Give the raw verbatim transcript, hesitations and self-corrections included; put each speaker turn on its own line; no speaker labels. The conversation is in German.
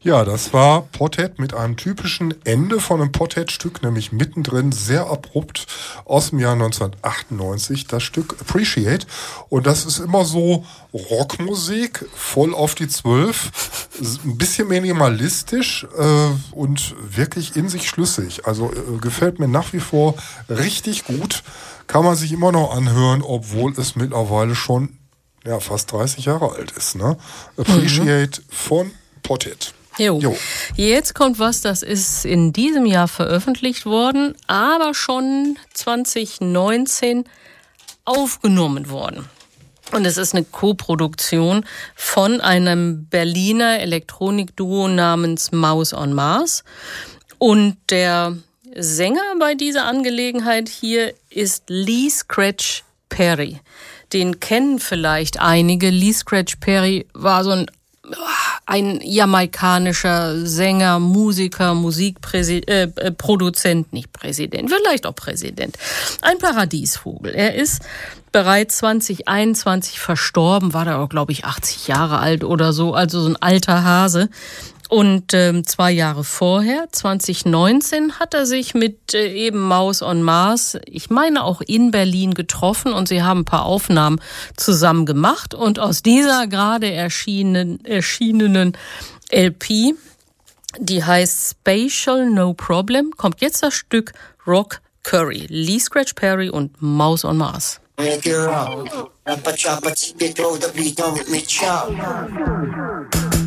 Ja, das war Pothead mit einem typischen Ende von einem Pothead-Stück, nämlich mittendrin, sehr abrupt, aus dem Jahr neunzehnhundertachtundneunzig, das Stück Appreciate. Und das ist immer so Rockmusik, voll auf die Zwölf, ein bisschen minimalistisch äh, und wirklich in sich schlüssig. Also äh, gefällt mir nach wie vor richtig gut, kann man sich immer noch anhören, obwohl es mittlerweile schon ja, fast dreißig Jahre alt ist. Ne? Appreciate mhm. von Pothead.
Jo. jo. Jetzt kommt was, das ist in diesem Jahr veröffentlicht worden, aber schon zwanzig neunzehn aufgenommen worden. Und es ist eine Co-Produktion von einem Berliner Elektronikduo namens Mouse on Mars. Und der Sänger bei dieser Angelegenheit hier ist Lee Scratch Perry. Den kennen vielleicht einige. Lee Scratch Perry war so ein ein jamaikanischer Sänger, Musiker, Musikpräsident, äh, Produzent, nicht Präsident, vielleicht auch Präsident. Ein Paradiesvogel. Er ist bereits zwanzig einundzwanzig verstorben, war da auch, glaube ich, achtzig Jahre alt oder so, also so ein alter Hase. Und ähm, zwei Jahre vorher, zwanzig neunzehn, hat er sich mit äh, eben Mouse on Mars, ich meine auch in Berlin, getroffen und sie haben ein paar Aufnahmen zusammen gemacht. Und aus dieser gerade erschienenen, erschienenen L P, die heißt Spatial No Problem, kommt jetzt das Stück Rock Curry, Lee Scratch Perry und Mouse on Mars.
Make it up. Rappa choppa, take it, throw the beat on with me, chop.